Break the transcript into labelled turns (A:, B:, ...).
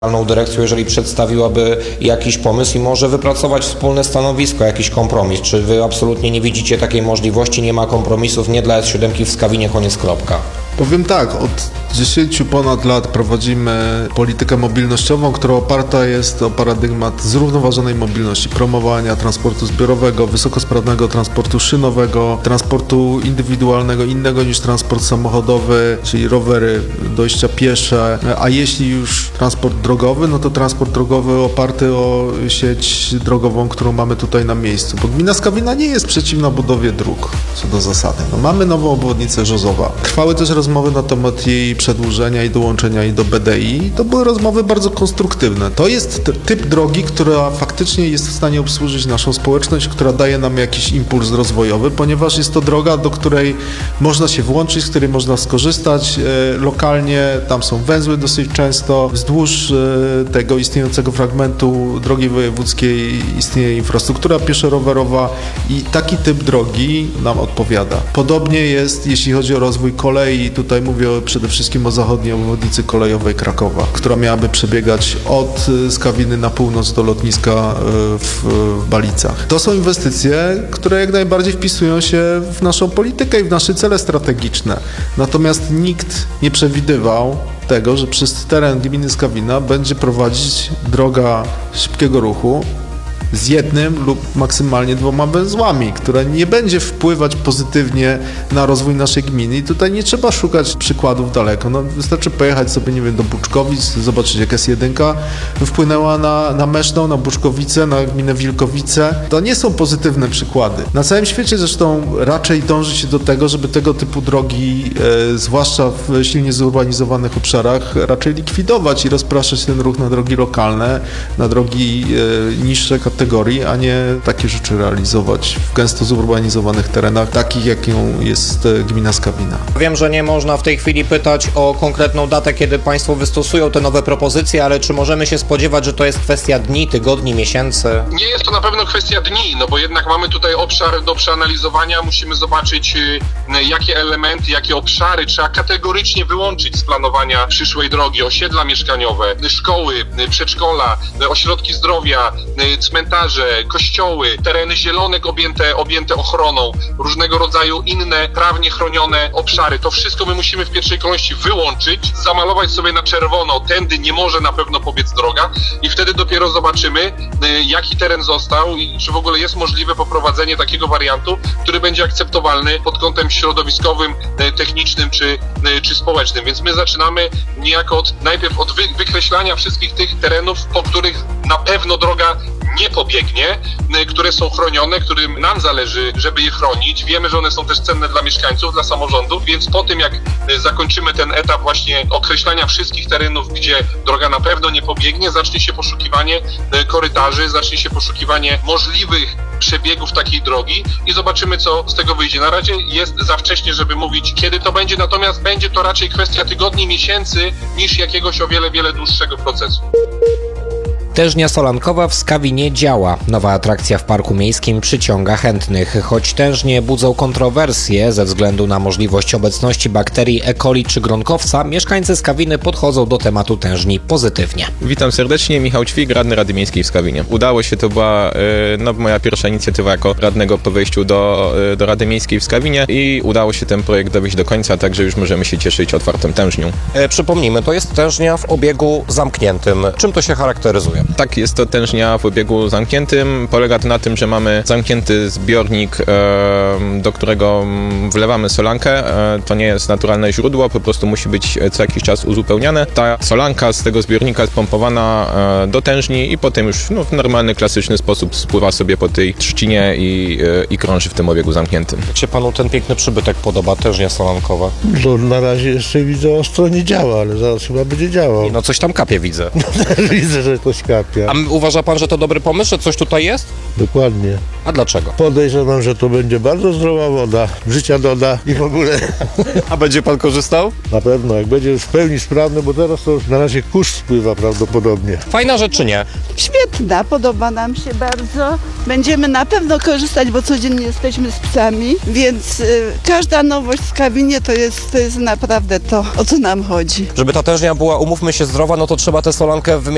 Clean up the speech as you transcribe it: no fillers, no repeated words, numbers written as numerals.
A: Dyrekcją, jeżeli przedstawiłaby jakiś pomysł i może wypracować wspólne stanowisko, jakiś kompromis. Czy wy absolutnie nie widzicie takiej możliwości, nie ma kompromisów, nie dla S7 w Skawinie, koniec, kropka?
B: Powiem tak, od 10 ponad lat prowadzimy politykę mobilnościową, która oparta jest o paradygmat zrównoważonej mobilności, promowania transportu zbiorowego, wysokosprawnego transportu szynowego, transportu indywidualnego, innego niż transport samochodowy, czyli rowery, dojścia piesze, a jeśli już transport drogowy, no to transport drogowy oparty o sieć drogową, którą mamy tutaj na miejscu, bo gmina Skawina nie jest przeciwna budowie dróg, co do zasady. No, mamy nową obwodnicę Żorzowa. Trwały też rozmowy na temat jej przedłużenia i dołączenia jej do BDI. To były rozmowy bardzo konstruktywne. To jest typ drogi, która faktycznie jest w stanie obsłużyć naszą społeczność, która daje nam jakiś impuls rozwojowy, ponieważ jest to droga, do której można się włączyć, z której można skorzystać lokalnie. Tam są węzły dosyć często. Wzdłuż tego istniejącego fragmentu drogi wojewódzkiej istnieje infrastruktura pieszo-rowerowa i taki typ drogi nam odpowiada. Podobnie jest, jeśli chodzi o rozwój kolei. Tutaj mówię przede wszystkim o zachodniej obwodnicy kolejowej Krakowa, która miałaby przebiegać od Skawiny na północ do lotniska w Balicach. To są inwestycje, które jak najbardziej wpisują się w naszą politykę i w nasze cele strategiczne. Natomiast nikt nie przewidywał tego, że przez teren gminy Skawina będzie prowadzić droga szybkiego ruchu z jednym lub maksymalnie 2 węzłami, która nie będzie wpływać pozytywnie na rozwój naszej gminy. I tutaj nie trzeba szukać przykładów daleko. No, wystarczy pojechać sobie, nie wiem, do Buczkowic, zobaczyć jak S1 wpłynęła na Meszną, na Buczkowice, na gminę Wilkowice. To nie są pozytywne przykłady. Na całym świecie zresztą raczej dąży się do tego, żeby tego typu drogi, zwłaszcza w silnie zurbanizowanych obszarach, raczej likwidować i rozpraszać ten ruch na drogi lokalne, na drogi niższe kategorii, a nie takie rzeczy realizować w gęsto zurbanizowanych terenach, takich jaką jest gmina Skawina.
A: Wiem, że nie można w tej chwili pytać o konkretną datę, kiedy państwo wystosują te nowe propozycje, ale czy możemy się spodziewać, że to jest kwestia dni, tygodni, miesięcy?
C: Nie jest to na pewno kwestia dni, no bo jednak mamy tutaj obszar do przeanalizowania, musimy zobaczyć jakie elementy, jakie obszary trzeba kategorycznie wyłączyć z planowania przyszłej drogi, osiedla mieszkaniowe, szkoły, przedszkola, ośrodki zdrowia, cmentarze, kościoły, tereny zielonek objęte ochroną, różnego rodzaju inne prawnie chronione obszary. To wszystko my musimy w pierwszej kolejności wyłączyć, zamalować sobie na czerwono, tędy nie może na pewno pobiec droga i wtedy dopiero zobaczymy, jaki teren został i czy w ogóle jest możliwe poprowadzenie takiego wariantu, który będzie akceptowalny pod kątem środowiskowym, technicznym czy społecznym. Więc my zaczynamy niejako najpierw od wykreślania wszystkich tych terenów, po których na pewno droga nie pobiegnie, które są chronione, którym nam zależy, żeby je chronić. Wiemy, że one są też cenne dla mieszkańców, dla samorządów, więc po tym jak zakończymy ten etap właśnie określania wszystkich terenów, gdzie droga na pewno nie pobiegnie, zacznie się poszukiwanie korytarzy, zacznie się poszukiwanie możliwych przebiegów takiej drogi i zobaczymy, co z tego wyjdzie. Na razie jest za wcześnie, żeby mówić, kiedy to będzie, natomiast będzie to raczej kwestia tygodni, miesięcy, niż jakiegoś o wiele, wiele dłuższego procesu.
A: Tężnia solankowa w Skawinie działa. Nowa atrakcja w parku miejskim przyciąga chętnych. Choć tężnie budzą kontrowersje ze względu na możliwość obecności bakterii E. coli czy gronkowca, mieszkańcy Skawiny podchodzą do tematu tężni pozytywnie.
D: Witam serdecznie, Michał Ćwik, radny Rady Miejskiej w Skawinie. Udało się, to była moja pierwsza inicjatywa jako radnego po wejściu do Rady Miejskiej w Skawinie i udało się ten projekt dowieść do końca, także już możemy się cieszyć otwartą tężnią.
A: Przypomnijmy, to jest tężnia w obiegu zamkniętym. Czym to się charakteryzuje?
D: Tak, jest to tężnia w obiegu zamkniętym. Polega to na tym, że mamy zamknięty zbiornik, do którego wlewamy solankę. To nie jest naturalne źródło, po prostu musi być co jakiś czas uzupełniane. Ta solanka z tego zbiornika jest pompowana do tężni i potem już w normalny, klasyczny sposób spływa sobie po tej trzcinie i krąży w tym obiegu zamkniętym.
A: Jak się panu ten piękny przybytek podoba, tężnia solankowa?
E: No, na razie jeszcze widzę, ostro nie działa, ale zaraz chyba będzie działał.
A: No coś tam kapie, widzę.
E: Widzę, że coś kapia.
A: A uważa pan, że to dobry pomysł, że coś tutaj jest?
E: Dokładnie.
A: A dlaczego?
E: Podejrzewam, że to będzie bardzo zdrowa woda, życia doda i w ogóle.
A: A będzie pan korzystał?
E: Na pewno, jak będzie w pełni sprawny, bo teraz to już na razie kurz spływa prawdopodobnie.
A: Fajna rzecz czy nie?
F: Świetna, podoba nam się bardzo. Będziemy na pewno korzystać, bo codziennie jesteśmy z psami, więc każda nowość w Skawinie to jest naprawdę to, o co nam chodzi.
A: Żeby ta tężnia była, umówmy się, zdrowa, no to trzeba tę solankę wymienić